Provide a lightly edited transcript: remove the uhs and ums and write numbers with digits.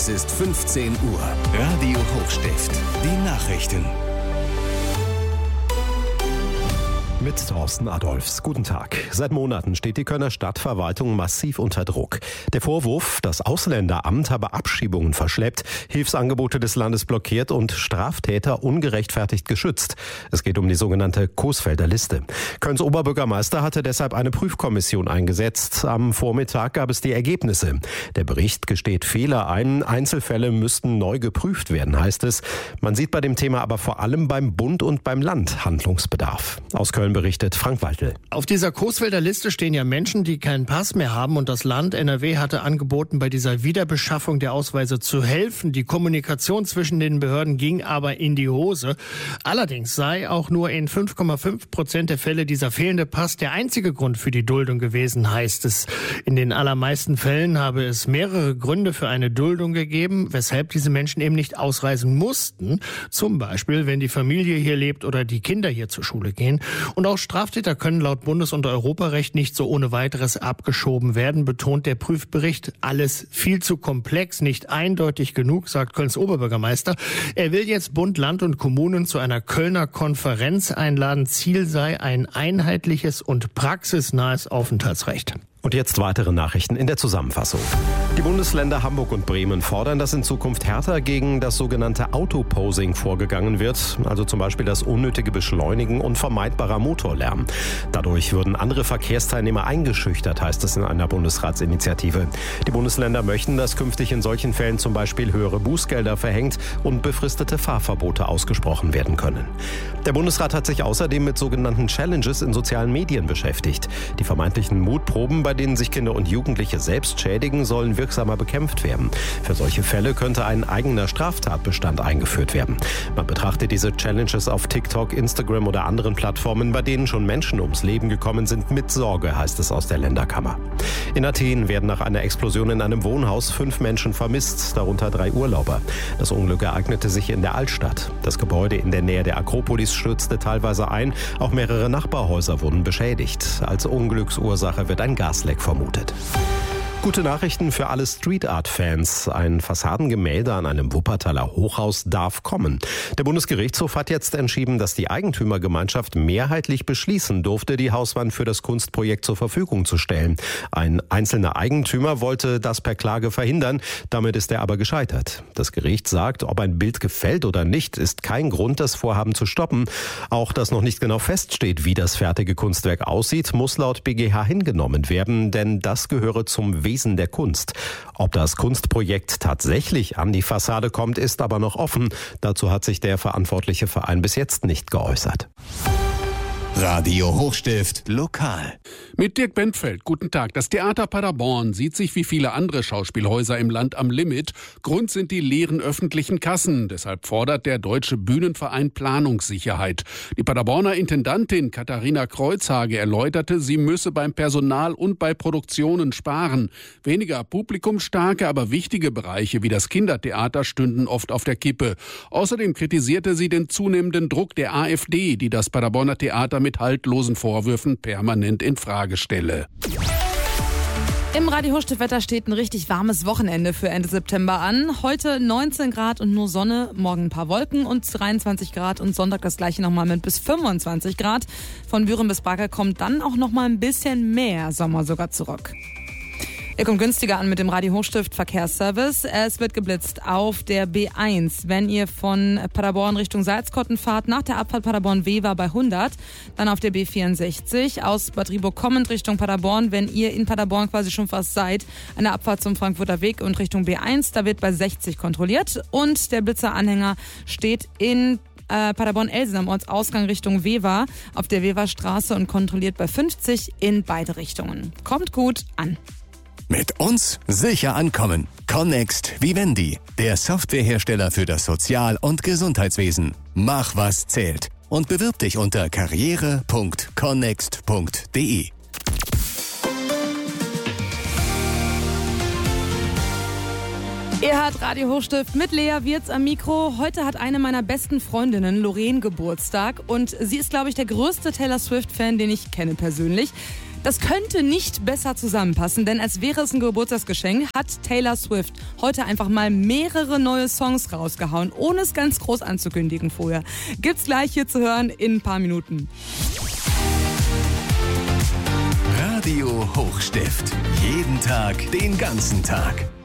Es ist 15 Uhr. Radio Hochstift. Die Nachrichten. Mit Thorsten Adolfs. Guten Tag. Seit Monaten steht die Kölner Stadtverwaltung massiv unter Druck. Der Vorwurf, das Ausländeramt habe Abschiebungen verschleppt, Hilfsangebote des Landes blockiert und Straftäter ungerechtfertigt geschützt. Es geht um die sogenannte Coesfelder Liste. Kölns Oberbürgermeister hatte deshalb eine Prüfkommission eingesetzt. Am Vormittag gab es die Ergebnisse. Der Bericht gesteht Fehler ein. Einzelfälle müssten neu geprüft werden, heißt es. Man sieht bei dem Thema aber vor allem beim Bund und beim Land Handlungsbedarf. Aus Köln berichtet Frank Waltel. Auf dieser Coesfelder Liste stehen ja Menschen, die keinen Pass mehr haben, und das Land NRW hatte angeboten, bei dieser Wiederbeschaffung der Ausweise zu helfen. Die Kommunikation zwischen den Behörden ging aber in die Hose. Allerdings sei auch nur in 5,5% der Fälle dieser fehlende Pass der einzige Grund für die Duldung gewesen, heißt es. In den allermeisten Fällen habe es mehrere Gründe für eine Duldung gegeben, weshalb diese Menschen eben nicht ausreisen mussten. Zum Beispiel, wenn die Familie hier lebt oder die Kinder hier zur Schule gehen. Und auch Straftäter können laut Bundes- und Europarecht nicht so ohne weiteres abgeschoben werden, betont der Prüfbericht. Alles viel zu komplex, nicht eindeutig genug, sagt Kölns Oberbürgermeister. Er will jetzt Bund, Land und Kommunen zu einer Kölner Konferenz einladen. Ziel sei ein einheitliches und praxisnahes Aufenthaltsrecht. Und jetzt weitere Nachrichten in der Zusammenfassung. Die Bundesländer Hamburg und Bremen fordern, dass in Zukunft härter gegen das sogenannte Autoposing vorgegangen wird, also zum Beispiel das unnötige Beschleunigen und vermeidbarer Motorlärm. Dadurch würden andere Verkehrsteilnehmer eingeschüchtert, heißt es in einer Bundesratsinitiative. Die Bundesländer möchten, dass künftig in solchen Fällen zum Beispiel höhere Bußgelder verhängt und befristete Fahrverbote ausgesprochen werden können. Der Bundesrat hat sich außerdem mit sogenannten Challenges in sozialen Medien beschäftigt. Die vermeintlichen Mutproben, bei denen sich Kinder und Jugendliche selbst schädigen, sollen wirksamer bekämpft werden. Für solche Fälle könnte ein eigener Straftatbestand eingeführt werden. Man betrachtet diese Challenges auf TikTok, Instagram oder anderen Plattformen, bei denen schon Menschen ums Leben gekommen sind, mit Sorge, heißt es aus der Länderkammer. In Athen werden nach einer Explosion in einem Wohnhaus 5 Menschen vermisst, darunter 3 Urlauber. Das Unglück ereignete sich in der Altstadt. Das Gebäude in der Nähe der Akropolis stürzte teilweise ein. Auch mehrere Nachbarhäuser wurden beschädigt. Als Unglücksursache wird ein Gasleck vermutet. Gute Nachrichten für alle Street-Art-Fans. Ein Fassadengemälde an einem Wuppertaler Hochhaus darf kommen. Der Bundesgerichtshof hat jetzt entschieden, dass die Eigentümergemeinschaft mehrheitlich beschließen durfte, die Hauswand für das Kunstprojekt zur Verfügung zu stellen. Ein einzelner Eigentümer wollte das per Klage verhindern. Damit ist er aber gescheitert. Das Gericht sagt, ob ein Bild gefällt oder nicht, ist kein Grund, das Vorhaben zu stoppen. Auch dass noch nicht genau feststeht, wie das fertige Kunstwerk aussieht, muss laut BGH hingenommen werden, denn das gehöre zum Wesen der Kunst. Ob das Kunstprojekt tatsächlich an die Fassade kommt, ist aber noch offen. Dazu hat sich der verantwortliche Verein bis jetzt nicht geäußert. Radio Hochstift lokal. Mit Dirk Bentfeld, guten Tag. Das Theater Paderborn sieht sich wie viele andere Schauspielhäuser im Land am Limit. Grund sind die leeren öffentlichen Kassen. Deshalb fordert der Deutsche Bühnenverein Planungssicherheit. Die Paderborner Intendantin Katharina Kreuzhage erläuterte, sie müsse beim Personal und bei Produktionen sparen. Weniger publikumsstarke, aber wichtige Bereiche wie das Kindertheater stünden oft auf der Kippe. Außerdem kritisierte sie den zunehmenden Druck der AfD, die das Paderborner Theater mit haltlosen Vorwürfen permanent in Frage stelle. Im Radio Hochstift-Wetter steht ein richtig warmes Wochenende für Ende September an. Heute 19 Grad und nur Sonne, morgen ein paar Wolken und 23 Grad und Sonntag das gleiche nochmal mit bis 25 Grad. Von Büren bis Bagger kommt dann auch nochmal ein bisschen mehr Sommer sogar zurück. Ihr kommt günstiger an mit dem Radio Hochstift Verkehrsservice. Es wird geblitzt auf der B1. Wenn ihr von Paderborn Richtung Salzkotten fahrt, nach der Abfahrt Paderborn-Wever bei 100, dann auf der B64 aus Bad Rieburg kommend Richtung Paderborn, wenn ihr in Paderborn quasi schon fast seid, eine Abfahrt zum Frankfurter Weg und Richtung B1, da wird bei 60 kontrolliert und der Blitzeranhänger steht in Paderborn-Elsen am Ortsausgang Richtung Wever auf der Weverstraße und kontrolliert bei 50 in beide Richtungen. Kommt gut an. Mit uns sicher ankommen. Connext Vivendi, der Softwarehersteller für das Sozial- und Gesundheitswesen. Mach, was zählt. Und bewirb dich unter karriere.connext.de. Ihr hört Radio Hochstift mit Lea Wirz am Mikro. Heute hat eine meiner besten Freundinnen, Lorraine, Geburtstag. Und sie ist, glaube ich, der größte Taylor Swift-Fan, den ich kenne persönlich. Das könnte nicht besser zusammenpassen, denn als wäre es ein Geburtstagsgeschenk, hat Taylor Swift heute einfach mal mehrere neue Songs rausgehauen, ohne es ganz groß anzukündigen vorher. Gibt's gleich hier zu hören in ein paar Minuten. Radio Hochstift. Jeden Tag, den ganzen Tag.